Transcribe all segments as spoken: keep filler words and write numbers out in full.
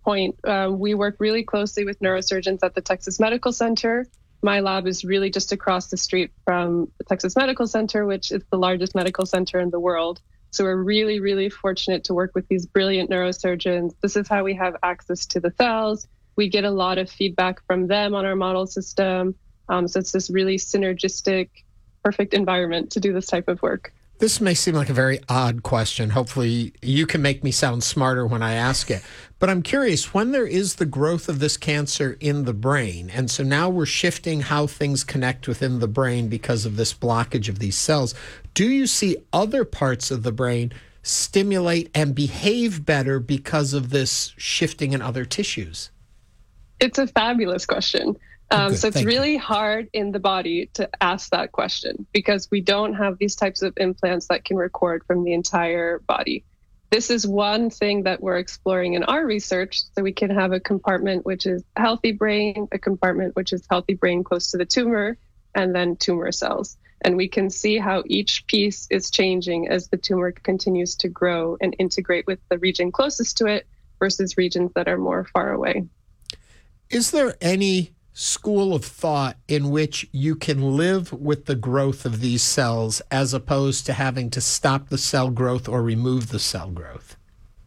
point. Uh, we work really closely with neurosurgeons at the Texas Medical Center. My lab is really just across the street from the Texas Medical Center, which is the largest medical center in the world. So we're really, really fortunate to work with these brilliant neurosurgeons. This is how we have access to the cells. We get a lot of feedback from them on our model system. Um, so it's this really synergistic, perfect environment to do this type of work. This may seem like a very odd question. Hopefully you can make me sound smarter when I ask it. But I'm curious, when there is the growth of this cancer in the brain, and so now we're shifting how things connect within the brain because of this blockage of these cells, do you see other parts of the brain stimulate and behave better because of this shifting in other tissues? It's a fabulous question. Um, oh, so it's Thank really you. hard in the body to ask that question because we don't have these types of implants that can record from the entire body. This is one thing that we're exploring in our research. So we can have a compartment which is healthy brain, a compartment which is healthy brain close to the tumor, and then tumor cells. And we can see how each piece is changing as the tumor continues to grow and integrate with the region closest to it versus regions that are more far away. Is there any school of thought in which you can live with the growth of these cells as opposed to having to stop the cell growth or remove the cell growth?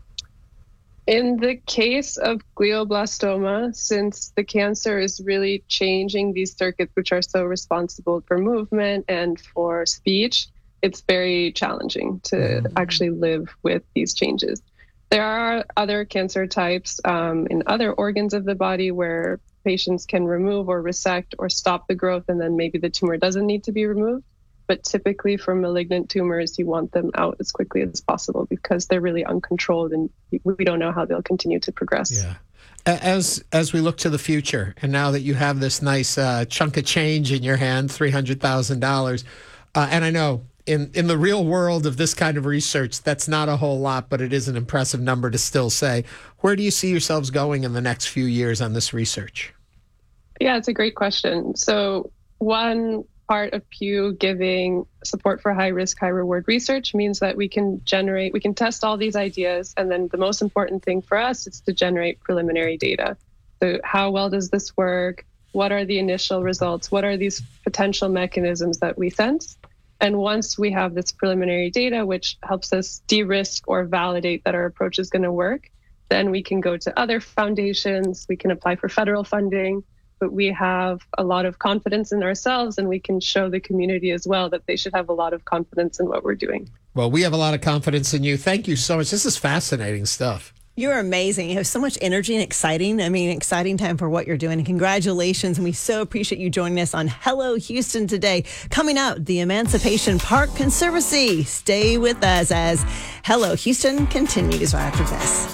In the case of glioblastoma, since the cancer is really changing these circuits which are so responsible for movement and for speech, it's very challenging to mm-hmm. actually live with these changes. There are other cancer types um, in other organs of the body where patients can remove or resect or stop the growth, and then maybe the tumor doesn't need to be removed. But typically for malignant tumors, you want them out as quickly as possible because they're really uncontrolled and we don't know how they'll continue to progress. Yeah. As as we look to the future, and now that you have this nice uh, chunk of change in your hand, three hundred thousand dollars, uh, and I know in, in the real world of this kind of research, that's not a whole lot, but it is an impressive number to still say. Where do you see yourselves going in the next few years on this research? Yeah, it's a great question. So one part of Pew giving support for high risk, high reward research means that we can generate, we can test all these ideas. And then the most important thing for us is to generate preliminary data. So how well does this work? What are the initial results? What are these potential mechanisms that we sense? And once we have this preliminary data, which helps us de-risk or validate that our approach is going to work, then we can go to other foundations, we can apply for federal funding, but we have a lot of confidence in ourselves and we can show the community as well that they should have a lot of confidence in what we're doing. Well, we have a lot of confidence in you. Thank you so much. This is fascinating stuff. You're amazing. You have so much energy and exciting. I mean, exciting time for what you're doing. Congratulations. And we so appreciate you joining us on Hello Houston today. Coming up, the Emancipation Park Conservancy. Stay with us as Hello Houston continues right after this.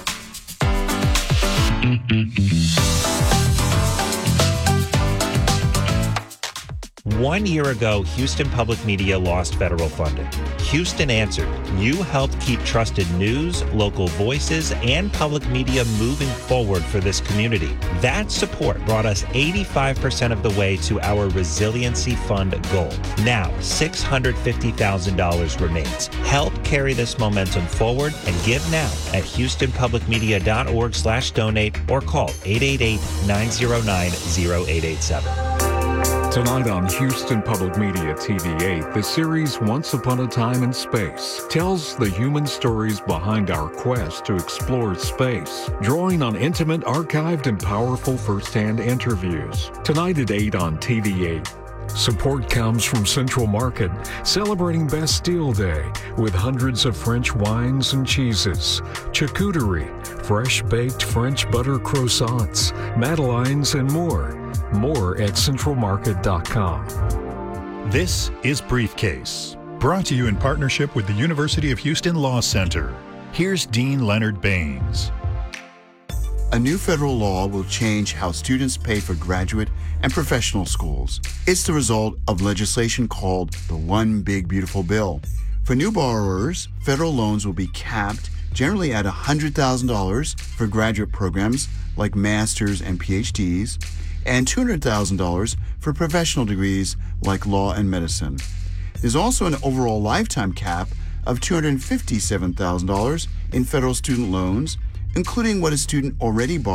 One year ago, Houston Public Media lost federal funding. Houston answered. You helped keep trusted news, local voices, and public media moving forward for this community. That support brought us eighty-five percent of the way to our Resiliency Fund goal. Now, six hundred fifty thousand dollars remains. Help carry this momentum forward and give now at houstonpublicmedia.org slash donate or call eight eight eight, nine zero nine, zero eight eight seven. Tonight on Houston Public Media T V eight, the series Once Upon a Time in Space tells the human stories behind our quest to explore space, drawing on intimate, archived, and powerful first-hand interviews. Tonight at eight on T V eight. Support comes from Central Market, celebrating Bastille Day with hundreds of French wines and cheeses, charcuterie, fresh-baked French butter croissants, madeleines, and more. More at central market dot com. This is Briefcase, brought to you in partnership with the University of Houston Law Center. Here's Dean Leonard Baines. A new federal law will change how students pay for graduate and professional schools. It's the result of legislation called the One Big Beautiful Bill. For new borrowers, federal loans will be capped generally at one hundred thousand dollars for graduate programs like master's and P H Ds, and two hundred thousand dollars for professional degrees like law and medicine. There's also an overall lifetime cap of two hundred fifty-seven thousand dollars in federal student loans, including what a student already borrowed